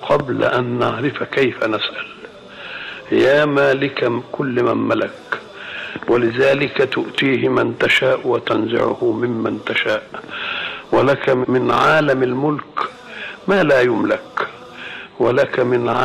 قبل أن نعرف كيف نسأل. يا مالك كل من ملك، ولذلك تؤتيه من تشاء وتنزعه ممن تشاء، ولك من عالم الملك ما لا يملك، ولك من